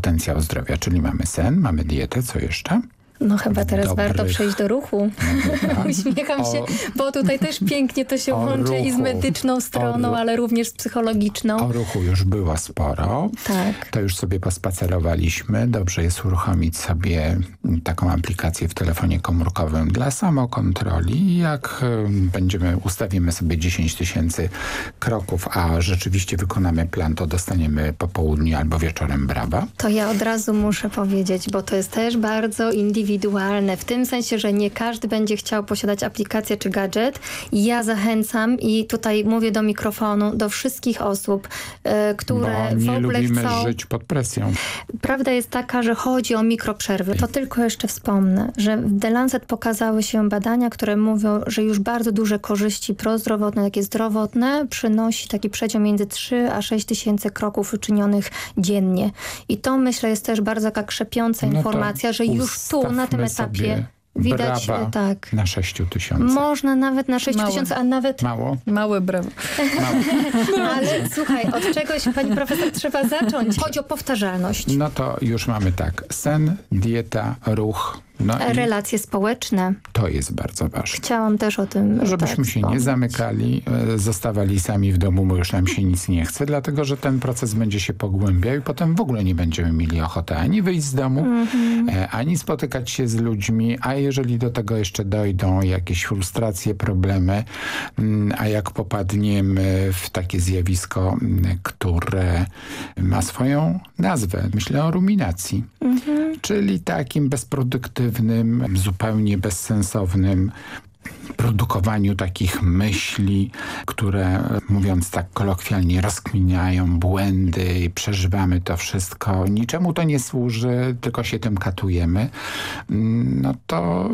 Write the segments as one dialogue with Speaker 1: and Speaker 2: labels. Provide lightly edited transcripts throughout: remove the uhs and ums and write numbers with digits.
Speaker 1: potencjał zdrowia, czyli mamy sen, mamy dietę, co jeszcze?
Speaker 2: No chyba teraz warto przejść do ruchu. Uśmiecham się, bo tutaj też pięknie to się łączy i z medyczną stroną, ale również z psychologiczną.
Speaker 1: O ruchu już było sporo.
Speaker 2: Tak.
Speaker 1: To już sobie pospacerowaliśmy. Dobrze jest uruchomić sobie taką aplikację w telefonie komórkowym dla samokontroli. Jak ustawimy sobie 10 000 kroków, a rzeczywiście wykonamy plan, to dostaniemy po południu albo wieczorem brawa.
Speaker 2: To ja od razu muszę powiedzieć, bo to jest też bardzo indywidualne, w tym sensie, że nie każdy będzie chciał posiadać aplikację czy gadżet. Ja zachęcam i tutaj mówię do mikrofonu, do wszystkich osób, które w ogóle
Speaker 1: lubimy
Speaker 2: chcą
Speaker 1: żyć pod presją.
Speaker 2: Prawda jest taka, że chodzi o mikroprzerwy. To tylko jeszcze wspomnę, że w The Lancet pokazały się badania, które mówią, że już bardzo duże korzyści prozdrowotne, takie zdrowotne, przynosi taki przedział między 3 a 6 tysięcy kroków uczynionych dziennie. I to, myślę, jest też bardzo taka krzepiąca informacja, że już tu na tym etapie widać, tak.
Speaker 1: Na 6 000.
Speaker 2: Można nawet na 6 000, a nawet...
Speaker 1: Mało?
Speaker 3: Małe brawo.
Speaker 2: Ale słuchaj, od czegoś, pani profesor, trzeba zacząć. Chodzi o powtarzalność.
Speaker 1: No to już mamy tak. Sen, dieta, ruch. No
Speaker 2: relacje społeczne.
Speaker 1: To jest bardzo ważne.
Speaker 2: Chciałam też o tym
Speaker 1: żebyśmy się nie zamykali, zostawali sami w domu, bo już nam się nic nie chce, dlatego że ten proces będzie się pogłębiał i potem w ogóle nie będziemy mieli ochoty ani wyjść z domu, ani spotykać się z ludźmi, a jeżeli do tego jeszcze dojdą jakieś frustracje, problemy, a jak popadniemy w takie zjawisko, które ma swoją nazwę, myślę o ruminacji, czyli takim bezproduktywnym, zupełnie bezsensownym produkowaniu takich myśli, które, mówiąc tak kolokwialnie, rozkminiają błędy i przeżywamy to wszystko. Niczemu to nie służy, tylko się tym katujemy. No to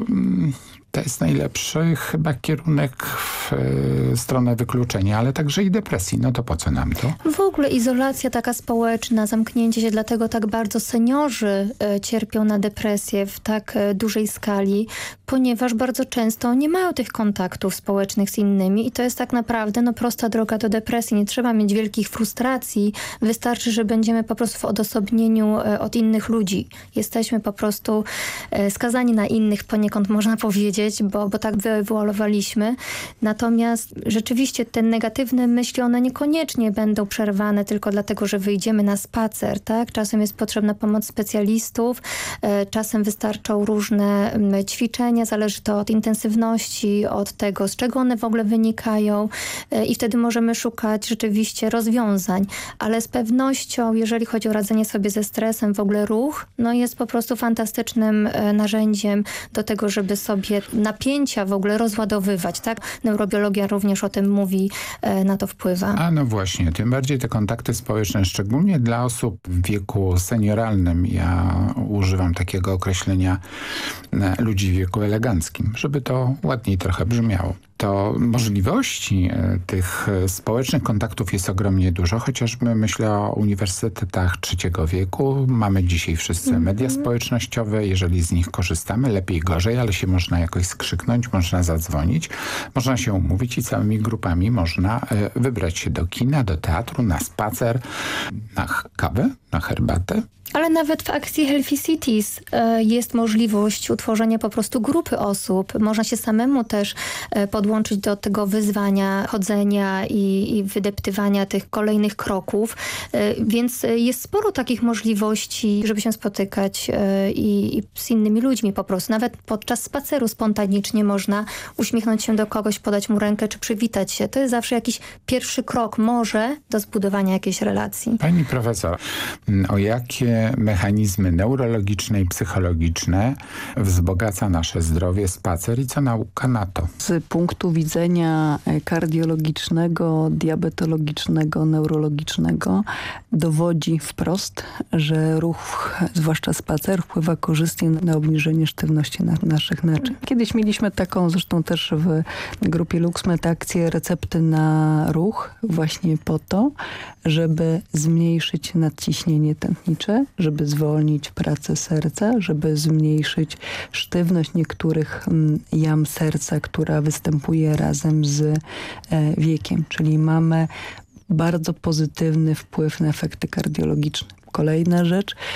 Speaker 1: jest najlepszy chyba kierunek w stronę wykluczenia, ale także i depresji. No to po co nam to?
Speaker 2: W ogóle izolacja taka społeczna, zamknięcie się, dlatego tak bardzo seniorzy cierpią na depresję w tak dużej skali, ponieważ bardzo często nie mają tych kontaktów społecznych z innymi i to jest tak naprawdę prosta droga do depresji. Nie trzeba mieć wielkich frustracji. Wystarczy, że będziemy po prostu w odosobnieniu od innych ludzi. Jesteśmy po prostu skazani na innych poniekąd, można powiedzieć, bo tak wyewoluowaliśmy. Natomiast rzeczywiście te negatywne myśli, one niekoniecznie będą przerwane tylko dlatego, że wyjdziemy na spacer, tak? Czasem jest potrzebna pomoc specjalistów, czasem wystarczą różne ćwiczenia, zależy to od intensywności, od tego, z czego one w ogóle wynikają i wtedy możemy szukać rzeczywiście rozwiązań. Ale z pewnością, jeżeli chodzi o radzenie sobie ze stresem, w ogóle ruch, jest po prostu fantastycznym narzędziem do tego, żeby sobie napięcia w ogóle rozładowywać, tak? Neurobiologia również o tym mówi, na to wpływa.
Speaker 1: A no właśnie, tym bardziej te kontakty społeczne, szczególnie dla osób w wieku senioralnym. Ja używam takiego określenia ludzi w wieku eleganckim, żeby to ładniej trochę brzmiało. To możliwości tych społecznych kontaktów jest ogromnie dużo, chociażby myślę o uniwersytetach trzeciego wieku. Mamy dzisiaj wszyscy media społecznościowe, jeżeli z nich korzystamy, lepiej, gorzej, ale się można jakoś skrzyknąć, można zadzwonić, można się umówić i całymi grupami można wybrać się do kina, do teatru, na spacer, na kawę, na herbatę.
Speaker 2: Ale nawet w akcji Healthy Cities jest możliwość utworzenia po prostu grupy osób. Można się samemu też podłączyć do tego wyzwania chodzenia i wydeptywania tych kolejnych kroków. Więc jest sporo takich możliwości, żeby się spotykać i z innymi ludźmi po prostu. Nawet podczas spaceru spontanicznie można uśmiechnąć się do kogoś, podać mu rękę czy przywitać się. To jest zawsze jakiś pierwszy krok może do zbudowania jakiejś relacji.
Speaker 1: Pani profesor, o jakie mechanizmy neurologiczne i psychologiczne wzbogaca nasze zdrowie spacer i co nauka na to?
Speaker 3: Z punktu widzenia kardiologicznego, diabetologicznego, neurologicznego dowodzi wprost, że ruch, zwłaszcza spacer, wpływa korzystnie na obniżenie sztywności naszych naczyń. Kiedyś mieliśmy taką, zresztą też w grupie LuxMed, akcję recepty na ruch właśnie po to, żeby zmniejszyć nadciśnienie tętnicze, żeby zwolnić pracę serca, żeby zmniejszyć sztywność niektórych jam serca, która występuje razem z wiekiem. Czyli mamy bardzo pozytywny wpływ na efekty kardiologiczne. Kolejna rzecz,